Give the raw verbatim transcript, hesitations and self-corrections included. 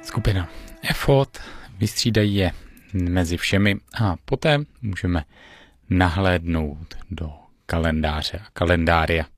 Skupina Effort, vystřídají je mezi všemi a poté můžeme nahlédnout do kalendáře a kalendária.